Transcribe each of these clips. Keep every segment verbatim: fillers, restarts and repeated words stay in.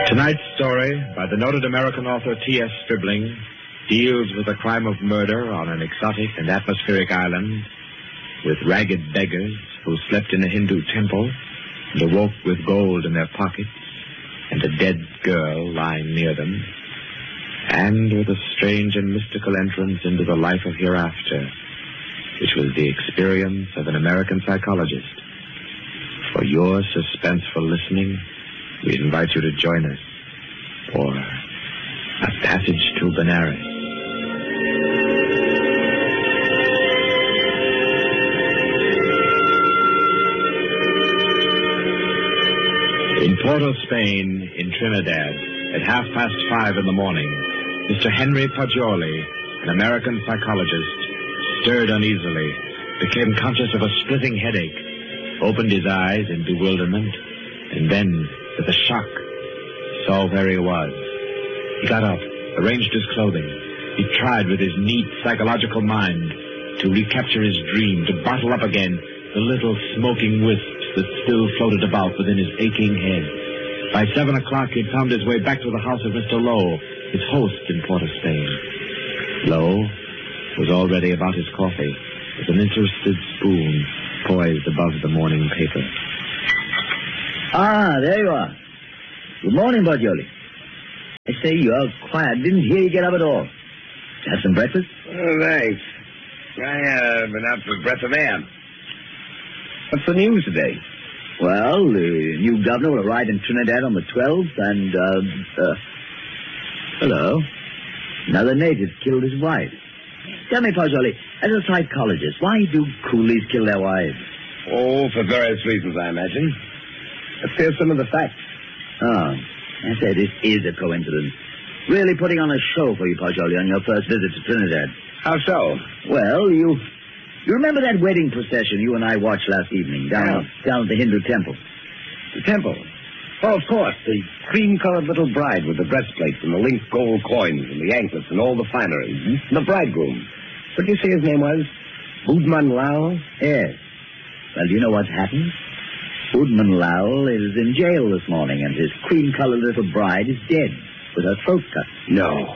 Tonight's story, by the noted American author T S Stribling, deals with the crime of murder on an exotic and atmospheric island, with ragged beggars who slept in a Hindu temple and awoke with gold in their pockets, and a dead girl lying near them, and with a strange and mystical entrance into the life of hereafter, which was the experience of an American psychologist. For your suspenseful listening, we invite you to join us for A Passage to Benares. In Port of Spain, in Trinidad, at half past five in the morning, Mister Henry Poggioli, an American psychologist, stirred uneasily, became conscious of a splitting headache, opened his eyes in bewilderment, and then, with a shock, saw where he was. He got up, arranged his clothing. He tried with his neat psychological mind to recapture his dream, to bottle up again the little smoking wisps that still floated about within his aching head. By seven o'clock, he'd found his way back to the house of Mister Lowe, his host in Port of Spain. Lowe was already about his coffee, with an interested spoon poised above the morning paper. Ah, there you are. Good morning, Poggioli. I say, you're quiet. Didn't hear you get up at all. Did you have some breakfast? Oh, thanks. I, uh, been out for a breath of air. What's the news today? Well, the new governor will arrive in Trinidad on the twelfth, and, uh, uh, hello. Another native killed his wife. Tell me, Poggioli, as a psychologist, why do coolies kill their wives? Oh, for various reasons, I imagine. Let's hear some of the facts. Oh, I say, this is a coincidence. Really putting on a show for you, Poggioli, on your first visit to Trinidad. How so? Well, you... You remember that wedding procession you and I watched last evening down, Yeah. down at the Hindu temple? The temple. Oh, of course, the cream-colored little bride with the breastplates and the linked gold coins and the anklets and all the finery. Mm-hmm. The bridegroom. What did you say his name was? Budman Lal? Yes. Well, do you know what's happened? Budman Lal is in jail this morning, and his cream-colored little bride is dead, with her throat cut. No.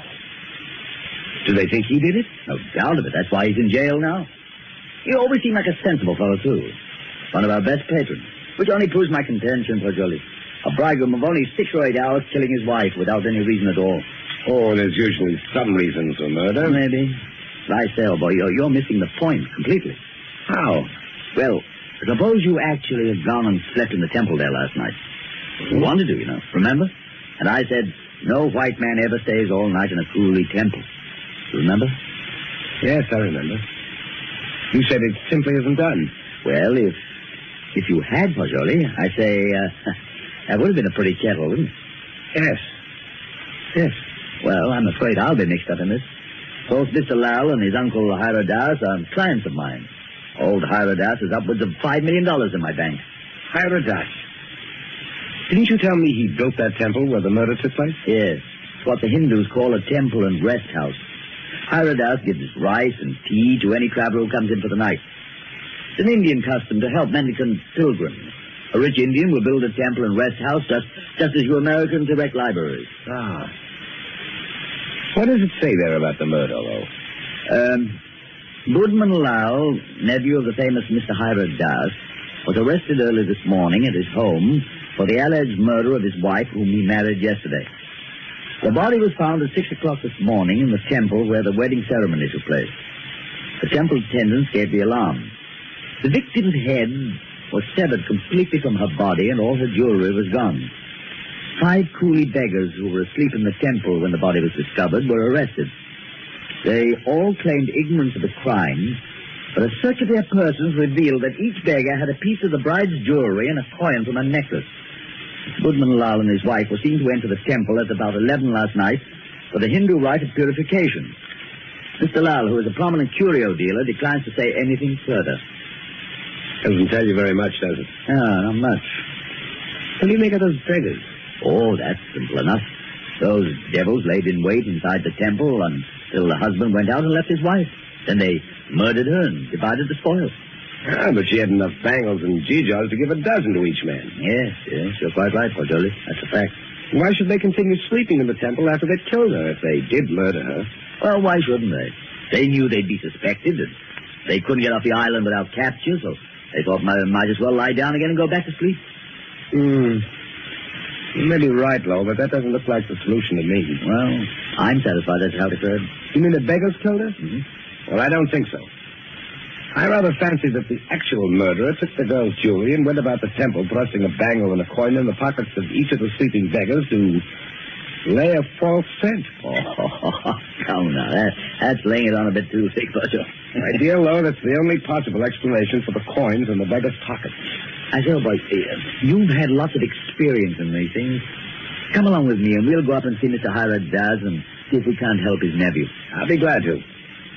Do they think he did it? No doubt of it. That's why he's in jail now. He always seemed like a sensible fellow, too. One of our best patrons. Which only proves my contention, Poggioli. A bridegroom of only six or eight hours killing his wife without any reason at all. Oh, there's usually some reason for murder. Maybe. But I say, oh boy, you're, you're missing the point completely. How? Well, suppose you actually had gone and slept in the temple there last night. You wanted to, you know. Remember? And I said, no white man ever stays all night in a coolie temple. You remember? Yes, I remember. You said it simply isn't done. Well, if if you had, Poggioli, I say, uh, that would have been a pretty kettle, wouldn't it? Yes. Yes. Well, I'm afraid I'll be mixed up in this. Both Mister Lal and his uncle Hiradas are clients of mine. Old Hiradas is upwards of five million dollars in my bank. Hiradas. Didn't you tell me he built that temple where the murder took place? Yes. It's what the Hindus call a temple and rest house. Hiradas gives rice and tea to any traveler who comes in for the night. It's an Indian custom to help mendicant pilgrims. A rich Indian will build a temple and rest house just, just as you Americans erect libraries. Ah. What does it say there about the murder, though? Um, Budman Lal, nephew of the famous Mister Hiradas, was arrested early this morning at his home for the alleged murder of his wife, whom he married yesterday. The body was found at six o'clock this morning in the temple where the wedding ceremony took place. The temple attendants gave the alarm. The victim's head was severed completely from her body, and all her jewelry was gone. Five coolie beggars who were asleep in the temple when the body was discovered were arrested. They all claimed ignorance of the crime, but a search of their persons revealed that each beggar had a piece of the bride's jewelry and a coin from her necklace. Budman Lal and his wife were seen to enter the temple at about eleven last night for the Hindu rite of purification. Mister Lal, who is a prominent curio dealer, declines to say anything further. Doesn't tell you very much, does it? Ah, not much. What do you make of those beggars? Oh, that's simple enough. Those devils laid in wait inside the temple until the husband went out and left his wife. Then they murdered her and divided the spoils. Ah, but she had enough bangles and geegaws to give a dozen to each man. Yes, yes, you're quite right, Poggioli. That's a fact. Why should they continue sleeping in the temple after they'd killed her, if they did murder her? Well, why shouldn't they? They knew they'd be suspected, and they couldn't get off the island without capture, so they thought might, might as well lie down again and go back to sleep. Hmm. You may be right, Lo, but that doesn't look like the solution to me. Well, I'm satisfied that's how it occurred. You mean the beggars killed her? Mm-hmm. Well, I don't think so. I rather fancy that the actual murderer took the girl's jewelry and went about the temple thrusting a bangle and a coin in the pockets of each of the sleeping beggars to lay a false scent. Oh, come now. That, that's laying it on a bit too thick, Buster. My dear Lo, that's the only possible explanation for the coins in the beggars' pockets. I say, oh, boy, you've had lots of experience in these things. Come along with me, and we'll go up and see Mister Hira Daz and see if we can't help his nephew. I'll be glad to.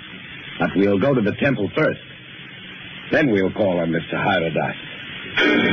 But we'll go to the temple first. Then we'll call on Mister Hira Daz.